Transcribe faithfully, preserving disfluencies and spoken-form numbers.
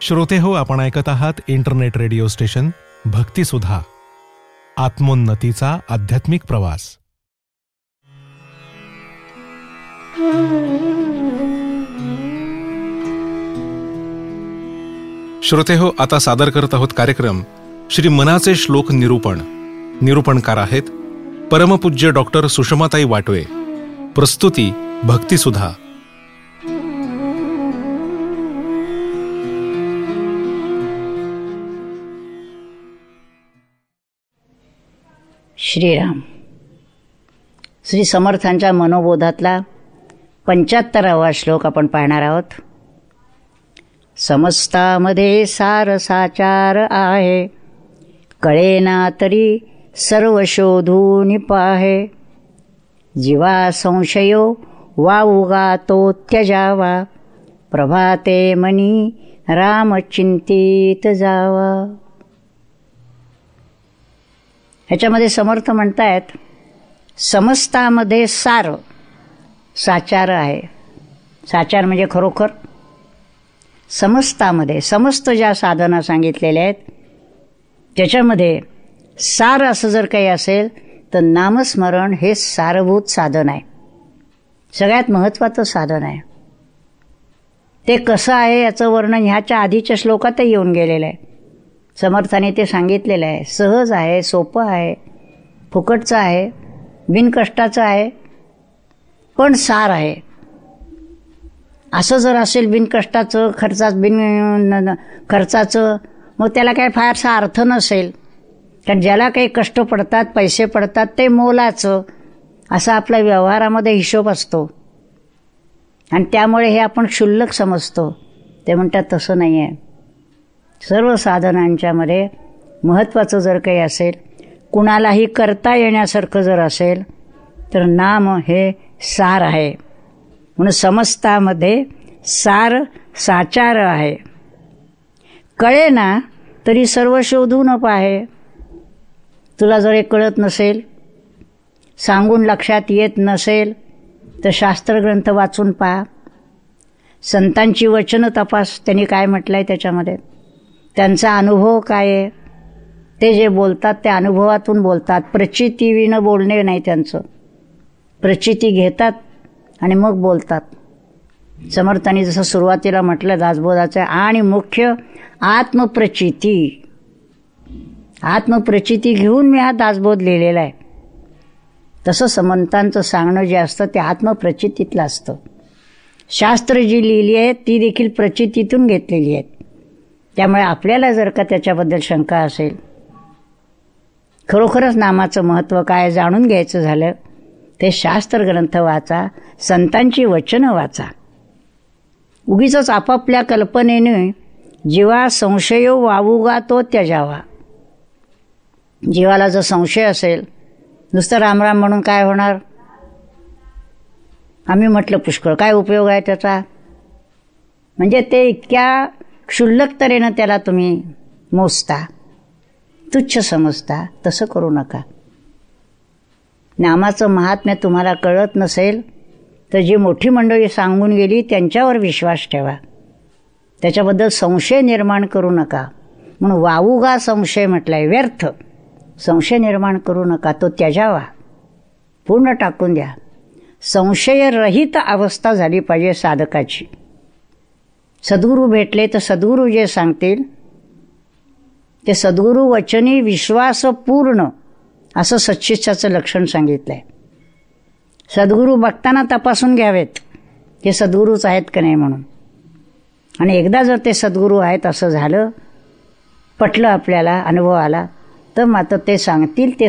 श्रोते हो, आपण ऐकत आहात इंटरनेट रेडिओ स्टेशन भक्तिसुधा, आत्मोन्नतीचा आध्यात्मिक प्रवास. श्रोते हो, आता सादर करत आहोत कार्यक्रम श्री मनाचे श्लोक निरूपण. निरूपणकार आहेत परमपूज्य डॉक्टर सुषमाताई वाटवे. प्रस्तुती भक्तिसुधा. श्रीराम. श्री समर्थांच्या मनोबोधातला पंच्याहत्तरावा श्लोक आपण पाहणार आहोत. समस्तामध्ये सार साचार आहे, कळेना तरी सर्व शोधून पाहे. जीवा संशयो वावुगा तो त्यजावा, प्रभाते मनी राम चिंतित जावा. ह्याच्यामध्ये समर्थ म्हणतायत, समस्तामध्ये सार साचार आहे. साचार म्हणजे खरोखर समस्तामध्ये, समस्त ज्या साधना सांगितलेल्या आहेत त्याच्यामध्ये सार असं जर काही असेल तर नामस्मरण हे सारभूत साधन आहे, सगळ्यात महत्त्वाचं साधन आहे. ते कसं आहे याचं वर्णन ह्याच्या आधीच्या श्लोकातही येऊन गेलेलं आहे. समर्थाने ते सांगितलेलं आहे. सहज आहे, सोपं आहे, फुकटचं आहे, बिनकष्टाचं आहे, पण सार आहे. असं जर असेल बिनकष्टाचं, खर्चाच बिन खर्चाचं, मग त्याला काही फारसा अर्थ नसेल. कारण ज्याला काही कष्ट पडतात, पैसे पडतात, ते मोलाचं असा आपल्या व्यवहारामध्ये हिशोब असतो आणि त्यामुळे हे आपण क्षुल्लक समजतो. ते म्हणतात तसं नाही आहे. सर्व साधनांच्यामध्ये महत्त्वाचं जर काही असेल, कुणालाही करता येण्यासारखं जर असेल तर नाम हे सार आहे. म्हणून समस्तामध्ये सार साचार आहे. कळे ना तरी सर्व शोधून पाहे. तुला जर हे कळत नसेल, सांगून लक्षात येत नसेल तर शास्त्रग्रंथ वाचून पहा. संतांची वचनं तपास, त्यांनी काय म्हटलं आहे त्याच्यामध्ये, त्यांचा अनुभव काय आहे. ते जे बोलतात ते अनुभवातून बोलतात. प्रचितीविनं बोलणे नाही त्यांचं. प्रचिती घेतात आणि मग बोलतात. समर्थांनी जसं सुरुवातीला म्हटलं दासबोधाचं, आणि मुख्य आत्मप्रचिती. आत्मप्रचिती घेऊन मी हा दासबोध लिहिलेला आहे. तसं समर्थांचं सांगणं जे असतं ते आत्मप्रचितीतलं असतं. शास्त्र जी लिहिली आहे ती देखील प्रचितीतून घेतलेली आहेत. त्यामुळे आपल्याला जर का त्याच्याबद्दल शंका असेल, खरोखरच नामाचं महत्त्व काय जाणून घ्यायचं झालं, ते शास्त्रग्रंथ वाचा, संतांची वचनं वाचा. उगीचच आपापल्या कल्पनेने जीवा संशयो वावुगा तो त्यजावा. जीवाला जर संशय असेल, नुसतं रामराम म्हणून काय होणार, आम्ही म्हटलं पुष्कळ, काय उपयोग आहे त्याचा. म्हणजे ते इतक्या क्षुल्लक तऱ्हेनं त्याला तुम्ही मोजता, तुच्छ समजता. तसं करू नका. नामाचं महात्म्य तुम्हाला कळत नसेल तर जी मोठी मंडळी सांगून गेली त्यांच्यावर विश्वास ठेवा. त्याच्याबद्दल संशय निर्माण करू नका. म्हणून वावुगा संशय म्हटलाय, व्यर्थ संशय निर्माण करू नका. तो त्यजावा, पूर्ण टाकून द्या. संशयरहित अवस्था झाली पाहिजे साधकाची. सद्गुरू भेटले तर सद्गुरू जे सांगतील ते सद्गुरू वचनी विश्वासपूर्ण असं सच्चिष्टाचं लक्षण सांगितलं आहे. सद्गुरू बघताना तपासून घ्यावेत ते सद्गुरूच आहेत का नाही म्हणून. आणि एकदा जर ते सद्गुरू आहेत असं झालं, पटलं आपल्याला, अनुभव आला, तर मात्र ते सांगतील ते